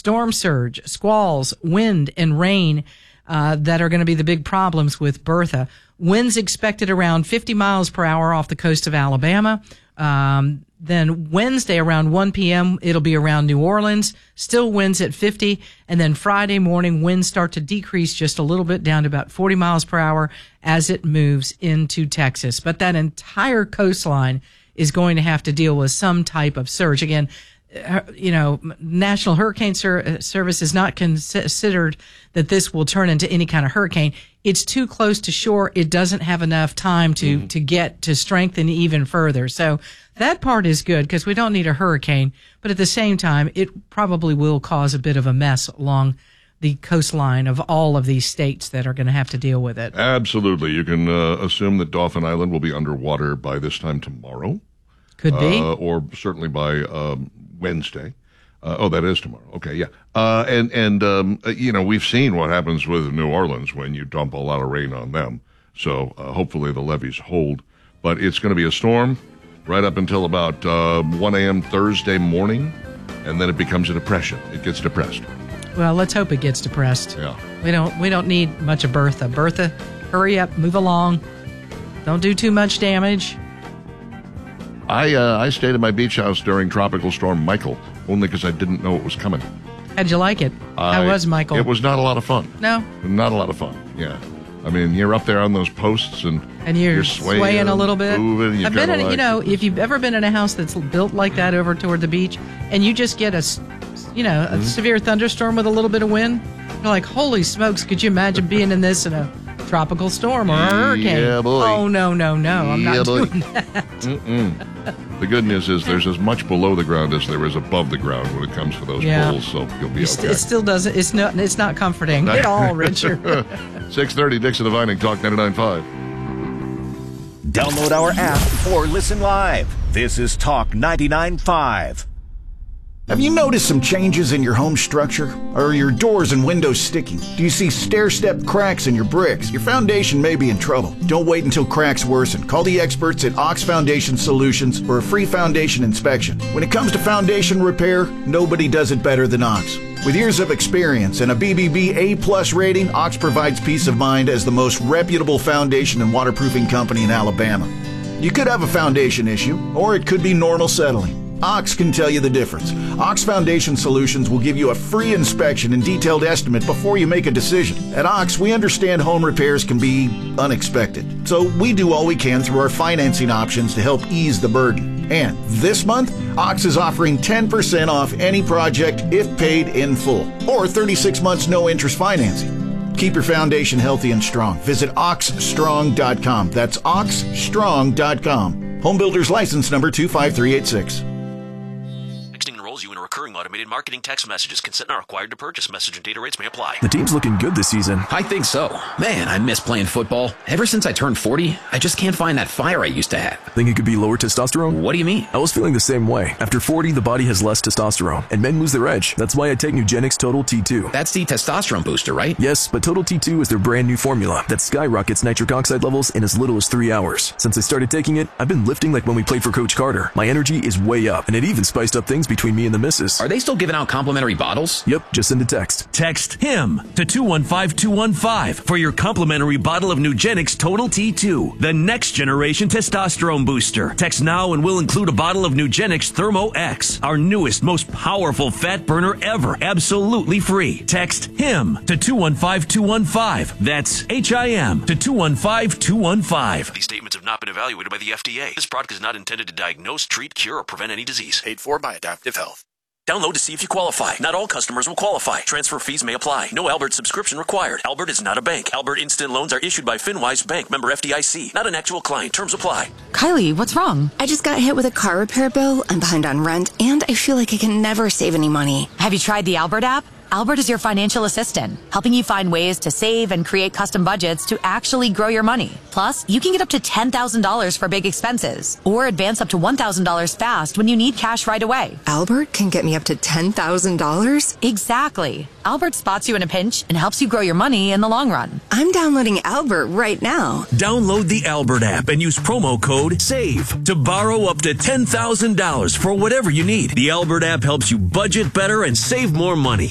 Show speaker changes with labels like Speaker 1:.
Speaker 1: storm surge, squalls, wind, and rain that are going to be the big problems with Bertha. Winds expected around 50 miles per hour off the coast of Alabama. Then Wednesday around 1 p.m., it'll be around New Orleans. Still winds at 50. And then Friday morning, winds start to decrease just a little bit down to about 40 miles per hour as it moves into Texas. But that entire coastline is going to have to deal with some type of surge. Again, National Hurricane Service has not considered that this will turn into any kind of hurricane. It's too close to shore. It doesn't have enough time to get to strengthen even further. So that part is good because we don't need a hurricane. But at the same time, it probably will cause a bit of a mess along the coastline of all of these states that are going to have to deal with it.
Speaker 2: Absolutely. You can assume that Dauphin Island will be underwater by this time tomorrow.
Speaker 1: Could be.
Speaker 2: Or certainly by Wednesday. That is tomorrow. Okay, yeah. We've seen what happens with New Orleans when you dump a lot of rain on them. So hopefully the levees hold. But it's going to be a storm right up until about 1 a.m. Thursday morning, and then it becomes a depression. It gets depressed.
Speaker 1: Well, let's hope it gets depressed.
Speaker 2: Yeah.
Speaker 1: We don't need much of Bertha. Bertha, hurry up, move along. Don't do too much damage.
Speaker 2: I stayed at my beach house during Tropical Storm Michael, only because I didn't know it was coming.
Speaker 1: How'd you like it? How was Michael?
Speaker 2: It was not a lot of fun.
Speaker 1: No?
Speaker 2: Not a lot of fun, yeah. I mean, you're up there on those posts and
Speaker 1: you're swaying a little bit.
Speaker 2: Moving,
Speaker 1: I've been in, if you've ever been in a house that's built like that over toward the beach and you just get a severe thunderstorm with a little bit of wind, you're like, holy smokes, could you imagine being in this in a tropical storm or a hurricane?
Speaker 2: Yeah, boy.
Speaker 1: Oh, no. I'm not doing that.
Speaker 2: The good news is there's as much below the ground as there is above the ground when it comes to those poles, so you'll be okay.
Speaker 1: It still doesn't. It's not comforting at all, Richard.
Speaker 2: 6:30, Dixon the Vining, Talk 99.5.
Speaker 3: Download our app or listen live. This is Talk 99.5.
Speaker 4: Have you noticed some changes in your home structure? Are your doors and windows sticking? Do you see stair-step cracks in your bricks? Your foundation may be in trouble. Don't wait until cracks worsen. Call the experts at Ox Foundation Solutions for a free foundation inspection. When it comes to foundation repair, nobody does it better than Ox. With years of experience and a BBB A+ rating, Ox provides peace of mind as the most reputable foundation and waterproofing company in Alabama. You could have a foundation issue, or it could be normal settling. Ox can tell you the difference. Ox Foundation Solutions will give you a free inspection and detailed estimate before you make a decision. At Ox, we understand home repairs can be unexpected, so we do all we can through our financing options to help ease the burden. And this month, Ox is offering 10% off any project if paid in full, or 36 months no interest financing. Keep your foundation healthy and strong. Visit oxstrong.com. That's oxstrong.com. Home Builders License Number 25386.
Speaker 5: You in a recurring automated marketing text messages. Consent not required to purchase. Message and data rates may apply.
Speaker 6: The team's looking good this season.
Speaker 7: I think so. Man, I miss playing football. Ever since I turned 40, I just can't find that fire I used to have.
Speaker 6: Think it could be lower testosterone?
Speaker 7: What do you mean?
Speaker 6: I was feeling the same way. After 40, the body has less testosterone, and men lose their edge. That's why I take Nugenix Total T2.
Speaker 7: That's the testosterone booster, right?
Speaker 6: Yes, but Total T2 is their brand new formula that skyrockets nitric oxide levels in as little as 3 hours. Since I started taking it, I've been lifting like when we played for Coach Carter. My energy is way up, and it even spiced up things between me and the missus.
Speaker 7: Are they still giving out complimentary bottles?
Speaker 6: Yep, just send a text.
Speaker 8: Text HIM to 215215 for your complimentary bottle of Nugenix Total T2, the next generation testosterone booster. Text now and we'll include a bottle of Nugenix Thermo X, our newest, most powerful fat burner ever, absolutely free. Text HIM to 215215. That's HIM to 215215.
Speaker 5: These statements have not been evaluated by the FDA. This product is not intended to diagnose, treat, cure, or prevent any disease.
Speaker 3: Paid for by Adaptive Health.
Speaker 8: Download to see if you qualify. Not all customers will qualify. Transfer fees may apply. No Albert subscription required. Albert is not a bank. Albert Instant Loans are issued by FinWise Bank, member FDIC. Not an actual client. Terms apply.
Speaker 9: Kylie, what's wrong? I just got hit with a car repair bill. I'm behind on rent, and I feel like I can never save any money.
Speaker 10: Have you tried the Albert app? Albert is your financial assistant, helping you find ways to save and create custom budgets to actually grow your money. Plus, you can get up to $10,000 for big expenses or advance up to $1,000 fast when you need cash right away.
Speaker 9: Albert can get me up to $10,000?
Speaker 10: Exactly. Albert spots you in a pinch and helps you grow your money in the long run.
Speaker 9: I'm downloading Albert right now.
Speaker 8: Download the Albert app and use promo code SAVE to borrow up to $10,000 for whatever you need. The Albert app helps you budget better and save more money.